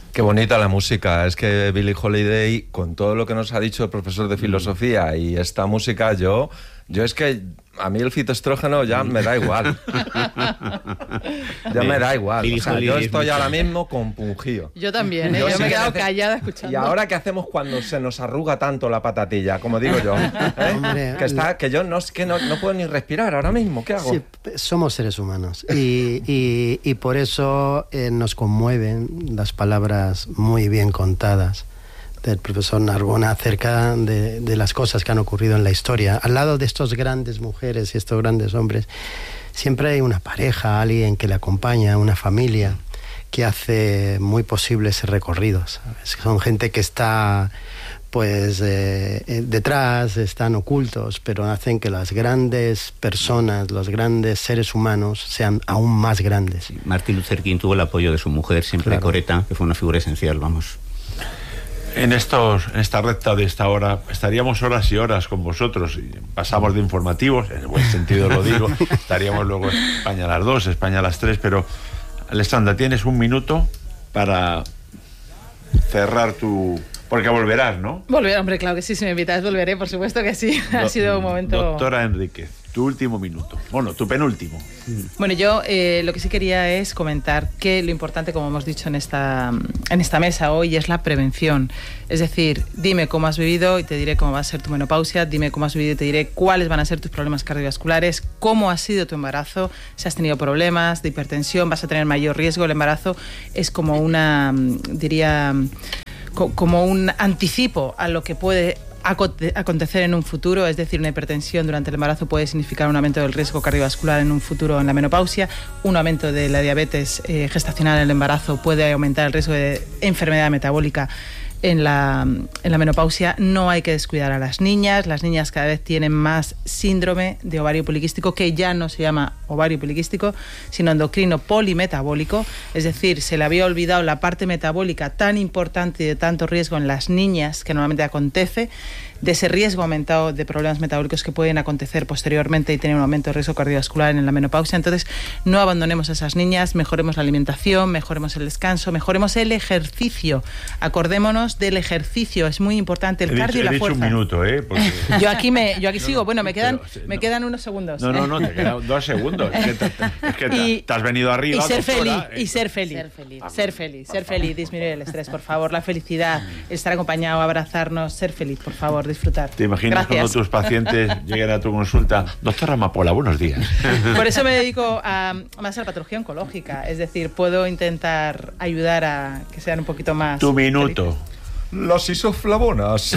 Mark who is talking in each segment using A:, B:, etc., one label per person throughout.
A: Qué bonita la música. Es que Billie Holiday, con todo lo que nos ha dicho el profesor de filosofía y esta música, yo es que a mí el fitoestrógeno ya me da igual. Ya me da igual. O sea, yo estoy ahora mismo compungido.
B: Yo también, ¿eh? Yo me he quedado callada escuchando.
A: ¿Y ahora qué hacemos cuando se nos arruga tanto la patatilla? Como digo yo.
C: Hombre,
A: que yo no puedo ni respirar ahora mismo. ¿Qué hago?
C: Sí, somos seres humanos. Y por eso nos conmueven las palabras muy bien contadas del profesor Narbona acerca de las cosas que han ocurrido en la historia. Al lado de estas grandes mujeres y estos grandes hombres, siempre hay una pareja, alguien que le acompaña, una familia que hace muy posible ese recorrido, ¿sabes? Son gente que está detrás, están ocultos, pero hacen que las grandes personas, los grandes seres humanos sean aún más grandes.
D: Sí, Martin Luther King tuvo el apoyo de su mujer, siempre
C: Claro.
D: Coretta, que fue una figura esencial, vamos.
E: En esta recta de esta hora estaríamos horas y horas con vosotros y pasamos de informativos, en el buen sentido lo digo, estaríamos luego España a las 2, España a las 3, pero Alessandra, tienes un minuto para cerrar tu... Porque volverás, ¿no?
B: Volveré, hombre, claro que sí, si me invitas volveré, por supuesto que sí. Ha sido un momento...
E: Doctora Enríquez, tu último minuto. Bueno, tu penúltimo.
B: Bueno, yo lo que sí quería es comentar que lo importante, como hemos dicho en esta mesa hoy, es la prevención. Es decir, dime cómo has vivido y te diré cómo va a ser tu menopausia, dime cómo has vivido y te diré cuáles van a ser tus problemas cardiovasculares, cómo ha sido tu embarazo, si has tenido problemas de hipertensión, vas a tener mayor riesgo. El embarazo es como como un anticipo a lo que puede acontecer en un futuro, es decir, una hipertensión durante el embarazo puede significar un aumento del riesgo cardiovascular en un futuro en la menopausia, un aumento de la diabetes gestacional en el embarazo puede aumentar el riesgo de enfermedad metabólica en la menopausia. No hay que descuidar a las niñas cada vez tienen más síndrome de ovario poliquístico, que ya no se llama ovario poliquístico, sino endocrino polimetabólico, es decir, se le había olvidado la parte metabólica tan importante y de tanto riesgo en las niñas, que normalmente acontece, de ese riesgo aumentado de problemas metabólicos que pueden acontecer posteriormente y tener un aumento de riesgo cardiovascular en la menopausia. Entonces, no abandonemos a esas niñas, mejoremos la alimentación, mejoremos el descanso, mejoremos el ejercicio. Acordémonos del ejercicio, es muy importante, el cardio y la fuerza.
E: He dicho un minuto, porque...
B: Yo aquí sigo, bueno, me quedan unos segundos.
E: No, te quedan 2 segundos. Es que te has venido arriba.
B: Y ser
E: doctora,
B: feliz, ser feliz, disminuir el estrés, por favor, la felicidad, estar acompañado, abrazarnos, ser feliz, por favor, disfrutar.
E: ¿Te imaginas cuando tus pacientes lleguen a tu consulta? Doctora Amapola, buenos días.
B: Por eso me dedico más a la patología oncológica, es decir, puedo intentar ayudar a que sean un poquito más...
E: Tu minuto.
B: felices.
A: Las isoflavonas.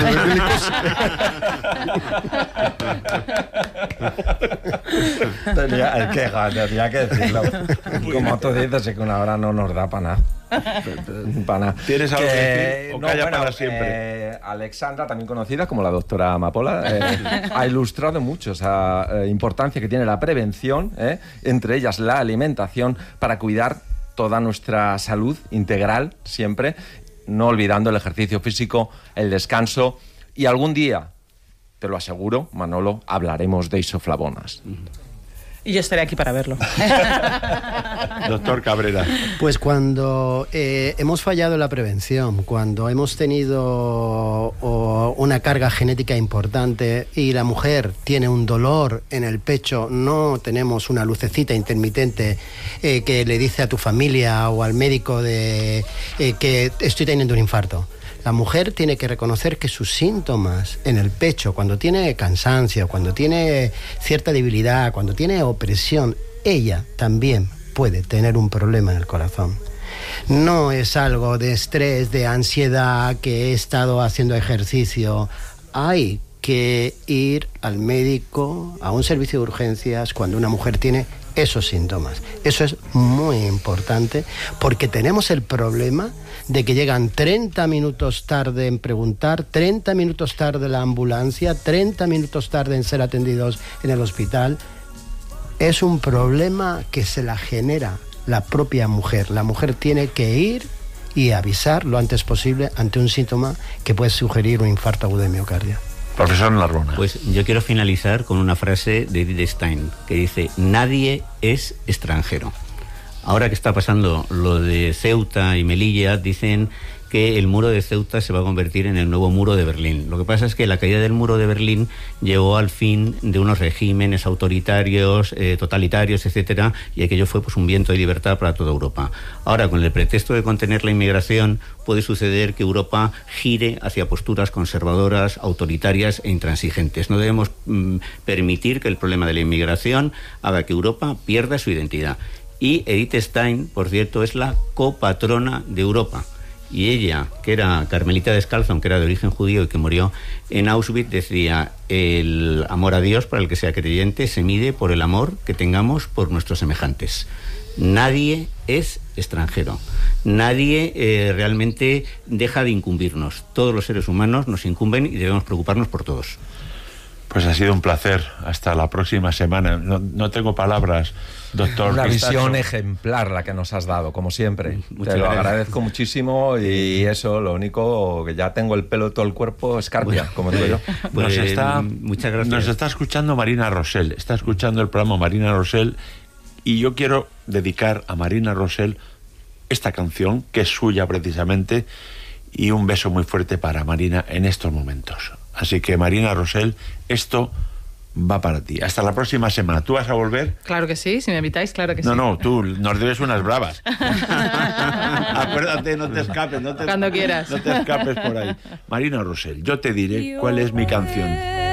A: Tenía que decirlo. Como tú dices, es que una hora no nos da para nada.
E: ¿Tienes algo que decir? ¿O calla para siempre?
A: Alexandra, también conocida como la doctora Amapola, ha ilustrado mucho esa importancia que tiene la prevención, entre ellas la alimentación, para cuidar toda nuestra salud integral siempre, no olvidando el ejercicio físico, el descanso, y algún día, te lo aseguro, Manolo, hablaremos de isoflavonas.
B: Y yo estaré aquí para verlo.
E: Doctor Cabrera.
C: Pues cuando hemos fallado en la prevención, cuando hemos tenido una carga genética importante y la mujer tiene un dolor en el pecho, no tenemos una lucecita intermitente que le dice a tu familia o al médico que estoy teniendo un infarto. La mujer tiene que reconocer que sus síntomas en el pecho, cuando tiene cansancio, cuando tiene cierta debilidad, cuando tiene opresión, ella también puede tener un problema en el corazón. No es algo de estrés, de ansiedad, que he estado haciendo ejercicio. Hay que ir al médico, a un servicio de urgencias, cuando una mujer tiene esos síntomas. Eso es muy importante, porque tenemos el problema de que llegan 30 minutos tarde en preguntar, 30 minutos tarde en la ambulancia, 30 minutos tarde en ser atendidos en el hospital. Es un problema que se la genera la propia mujer. La mujer tiene que ir y avisar lo antes posible ante un síntoma que puede sugerir un infarto agudo de miocardio.
E: Profesor Narbona.
D: Pues yo quiero finalizar con una frase de Edith Stein que dice: nadie es extranjero. Ahora que está pasando lo de Ceuta y Melilla, dicen que el muro de Ceuta se va a convertir en el nuevo muro de Berlín. Lo que pasa es que la caída del muro de Berlín llevó al fin de unos regímenes autoritarios, totalitarios, etcétera, y aquello fue pues un viento de libertad para toda Europa. Ahora, con el pretexto de contener la inmigración, puede suceder que Europa gire hacia posturas conservadoras, autoritarias e intransigentes. No debemos permitir que el problema de la inmigración haga que Europa pierda su identidad. Y Edith Stein, por cierto, es la copatrona de Europa. Y ella, que era carmelita descalza, aunque era de origen judío y que murió en Auschwitz, decía: el amor a Dios, para el que sea creyente, se mide por el amor que tengamos por nuestros semejantes. Nadie es extranjero. Nadie realmente deja de incumbirnos. Todos los seres humanos nos incumben y debemos preocuparnos por todos.
E: Pues ha sido un placer. Hasta la próxima semana. No tengo palabras, doctor.
A: Una
E: Pistacho.
A: visión ejemplar la que nos has dado, como siempre.
D: Muchas
A: Te lo
D: gracias.
A: agradezco muchísimo y eso, lo único que ya tengo el pelo de todo el cuerpo escarpia, como digo yo.
D: Pues,
E: Muchas
D: gracias.
E: Nos está escuchando Marina Rosell. Está escuchando el programa Marina Rosell. Y yo quiero dedicar a Marina Rosell esta canción, que es suya precisamente, y un beso muy fuerte para Marina en estos momentos. Así que, Marina Rosell, esto va para ti. Hasta la próxima semana. ¿Tú vas a volver?
B: Claro que sí, si me invitáis, claro que sí.
E: No, tú nos debes unas bravas. Acuérdate, no te escapes.
B: Cuando quieras.
E: No te escapes por ahí. Marina Rosell, yo te diré cuál es mi canción.